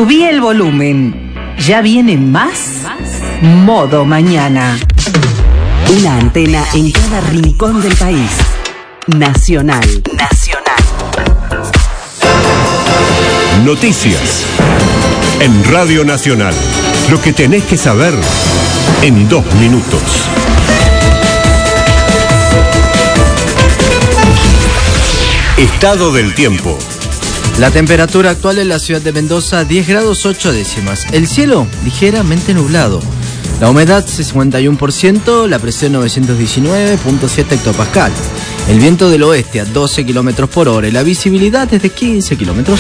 Subí el volumen. Ya viene más Modo Mañana. Una antena en cada rincón del país. Nacional. Noticias en Radio Nacional. Lo que tenés que saber en 2 minutos. Estado del tiempo. La temperatura actual en la ciudad de Mendoza, 10 grados 8 décimas. El cielo ligeramente nublado. La humedad 51%, la presión 919.7 hectopascal. El viento del oeste a 12 kilómetros por hora y la visibilidad es de 15 kilómetros.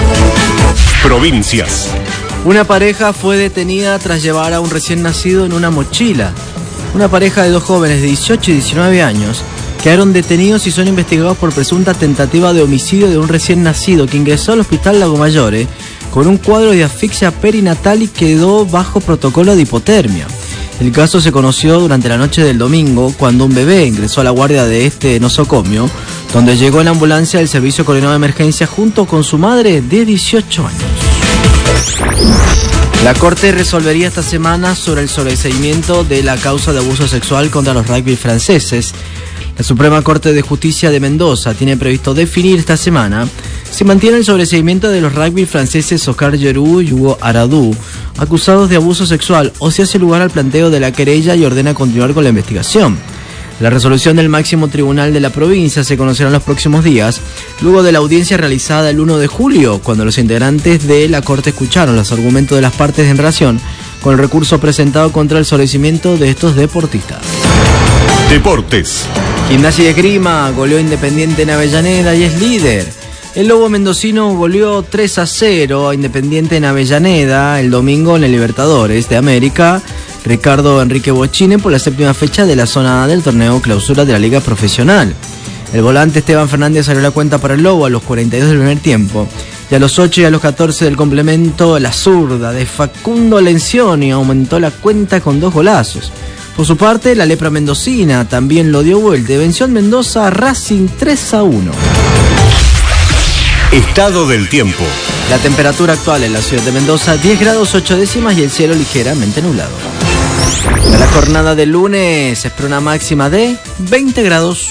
Provincias. Una pareja fue detenida tras llevar a un recién nacido en una mochila. Una pareja de 2 jóvenes de 18 y 19 años quedaron detenidos y son investigados por presunta tentativa de homicidio de un recién nacido que ingresó al hospital Lago Mayore con un cuadro de asfixia perinatal y quedó bajo protocolo de hipotermia. El caso se conoció durante la noche del domingo cuando un bebé ingresó a la guardia de este nosocomio, donde llegó en la ambulancia del Servicio Coordinado de Emergencia junto con su madre de 18 años. La Corte resolvería esta semana sobre el sobreseimiento de la causa de abuso sexual contra los rugby franceses. La Suprema Corte de Justicia de Mendoza tiene previsto definir esta semana si mantiene el sobreseimiento de los rugby franceses Oscar Giroux y Hugo Aradú, acusados de abuso sexual, o si hace lugar al planteo de la querella y ordena continuar con la investigación. La resolución del máximo tribunal de la provincia se conocerá en los próximos días, luego de la audiencia realizada el 1 de julio, cuando los integrantes de la Corte escucharon los argumentos de las partes en relación con el recurso presentado contra el sobreseimiento de estos deportistas. Deportes. Gimnasia y Esgrima goleó Independiente en Avellaneda y es líder. El Lobo mendocino goleó 3-0 a Independiente en Avellaneda el domingo en el Libertadores de América. Ricardo Enrique Bochini por la 7ª fecha de la zona A del torneo clausura de la Liga Profesional. El volante Esteban Fernández abrió la cuenta para el Lobo a los 42 del primer tiempo. Y a los 8 y a los 14 del complemento, la zurda de Facundo Lencioni aumentó la cuenta con 2 golazos. Por su parte, la lepra mendocina también lo dio vuelta y venció en Mendoza a Racing 3-1. Estado del tiempo. La temperatura actual en la ciudad de Mendoza, 10 grados 8 décimas y el cielo ligeramente nublado. Para la jornada del lunes se espera una máxima de 20 grados.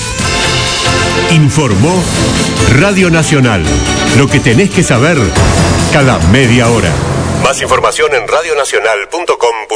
Informó Radio Nacional. Lo que tenés que saber cada media hora. Más información en radionacional.com.